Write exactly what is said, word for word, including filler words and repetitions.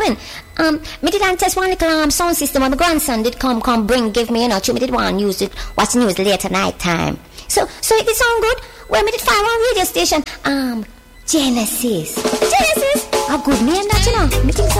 coming. Um, me did and test one little um, sound system when my grandson did come, come bring, give me, you know, me did one use it, watch the news late at night time. So, so it did sound good. Well, me did find one radio station, um, Genesis. Genesis? A good name that, you know. Me think so.